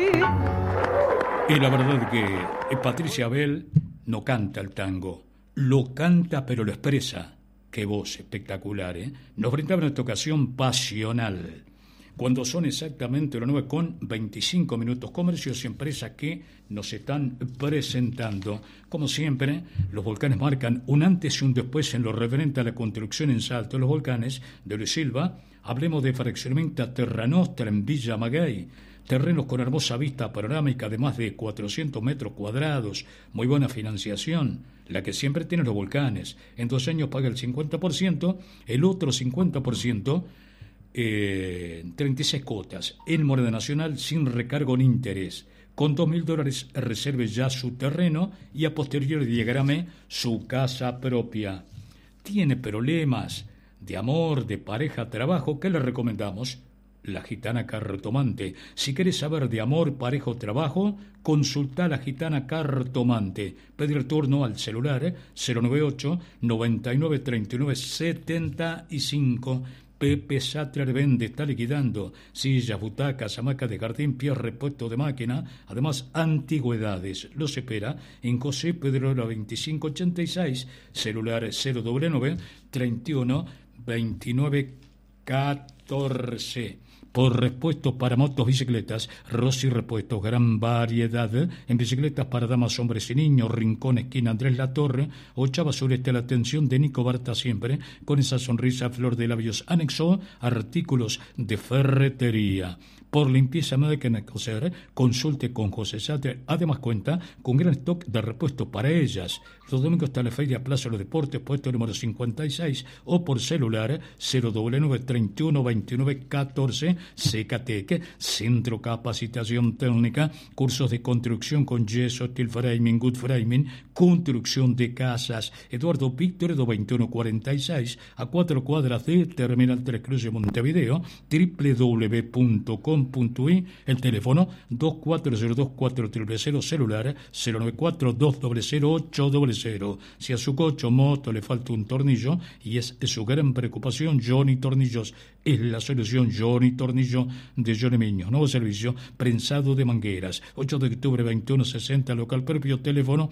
Y la verdad que Patricia Abel no canta el tango, lo canta pero lo expresa. Qué voz espectacular, ¿eh? Nos brindaba en esta ocasión Pasional. Cuando son exactamente las 9:25, comercios y empresas que nos están presentando. Como siempre, los volcanes marcan un antes y un después en lo referente a la construcción en Salto. Los volcanes de Luis Silva, hablemos de Fraccionamiento Terra Nostra en Villa Maguey. Terrenos con hermosa vista panorámica de más de 400 metros cuadrados, muy buena financiación, la que siempre tienen los volcanes. En 2 años paga el 50%, el otro 50%, 36 cuotas, en moneda nacional sin recargo ni interés. Con $2.000 reserve ya su terreno y a posteriori llegará su casa propia. ¿Tiene problemas de amor, de pareja, trabajo? ¿Qué le recomendamos? La Gitana Cartomante. Si querés saber de amor, pareja o trabajo, consulta a la Gitana Cartomante. Pedir turno al celular 098 99 39 75. Pepe Sattler vende, está liquidando sillas, butacas, hamacas de jardín, pies, repuesto de máquina, además antigüedades. Los espera en José Pedrola 2586, celular 099 31 29 14. Por repuestos para motos, bicicletas, Rossi Repuestos, gran variedad en bicicletas para damas, hombres y niños. Rincón, esquina Andrés Latorre, Ochava Sureste. La atención de Nico Barta siempre, con esa sonrisa flor de labios. Anexo artículos de ferretería. Por limpieza médica en coser, consulte con José Sattler. Además cuenta con gran stock de repuestos para ellas. Los domingos está la Feria Plaza de los Deportes, puesto número 56, o por celular 099 31 29 14. Secatec, Centro Capacitación Técnica, cursos de construcción con yeso, steel framing, wood framing, construcción de casas. Eduardo Víctor, 2146, a 4 cuadras de Terminal 3 Cruz de Montevideo, www.com.uy, el teléfono 2402-4000, celular 094-200-800. Si a su coche o moto le falta un tornillo, y es su gran preocupación, Johnny Tornillos es la solución. Johnny Tornillo de Johnny Miño. Nuevo servicio, prensado de mangueras. 8 de octubre 2160, local propio, teléfono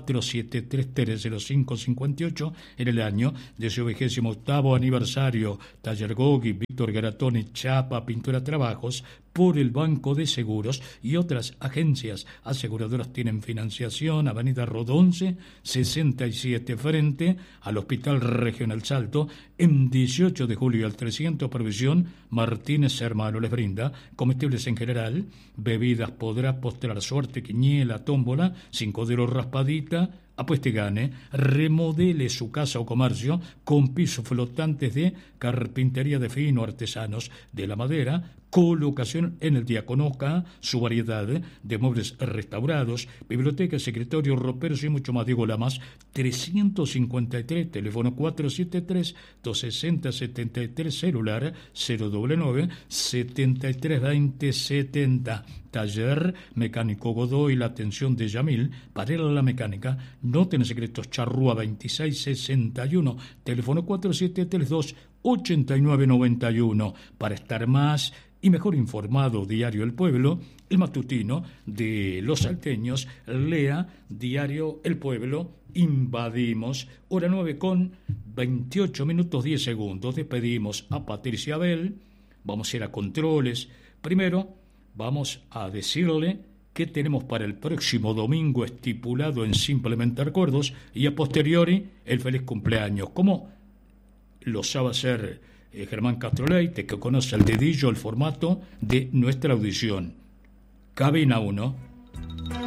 47330558. En el año de su 28º aniversario, Taller Gogi, Víctor Garatoni, Chapa, Pintura Trabajos, por el Banco de Seguros y otras agencias aseguradoras tienen financiación. Avenida Rodonce 67, frente al Hospital Regional Salto, en 18 de julio al 300, provisión Martínez Hermano. Les brinda comestibles en general, bebidas, podrá postrar suerte, quiniela, tómbola, 5 de oro, raspadita. Apueste y gane, remodele su casa o comercio con pisos flotantes de carpintería de fino, artesanos de la madera, colocación en el día. Conozca su variedad de muebles restaurados, biblioteca, escritorio, roperos y mucho más. Diego Lamas 353, teléfono 473-260-73, celular 099 7320 70. Taller Mecánico Godoy, la atención de Yamil para la mecánica. No tiene secretos, Charrúa 2661, teléfono 4732-8991. Para estar más y mejor informado, Diario El Pueblo, el matutino de los salteños. Lea Diario El Pueblo. Invadimos, hora 9:28, 10 segundos. Despedimos a Patricia Abel. Vamos a ir a controles. Primero vamos a decirle qué tenemos para el próximo domingo estipulado en Simplemente Recuerdos, y a posteriori el feliz cumpleaños, como lo sabe hacer Germán Castroleite, que conoce el dedillo, el formato de nuestra audición. Cabina 1.